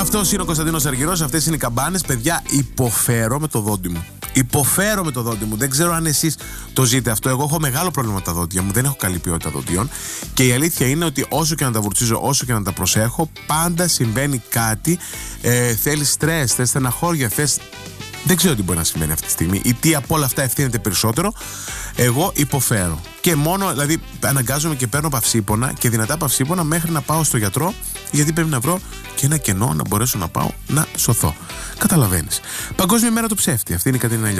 Αυτός είναι ο Κωνσταντίνος Αργυρός, αυτές είναι οι καμπάνες. Παιδιά, υποφέρω με το δόντι μου. Υποφέρω με το δόντι μου. Δεν ξέρω αν εσείς το ζείτε αυτό. Εγώ έχω μεγάλο πρόβλημα με τα δόντια μου. Δεν έχω καλή ποιότητα δόντιων. Και η αλήθεια είναι ότι όσο και να τα βουρτσίζω, όσο και να τα προσέχω, πάντα συμβαίνει κάτι. Θέλει στρες, θες στεναχώρια, θες. Δεν ξέρω τι μπορεί να συμβαίνει αυτή τη στιγμή ή τι από όλα αυτά ευθύνεται περισσότερο. Εγώ υποφέρω. Και μόνο, δηλαδή, αναγκάζομαι και παίρνω παυσίπονα και δυνατά παυσίπονα μέχρι να πάω στο γιατρό, γιατί πρέπει να βρω και ένα κενό να μπορέσω να πάω να σωθώ. Καταλαβαίνεις. Παγκόσμια μέρα του ψεύτη. Αυτή είναι η Κατερίνα Λιώτη.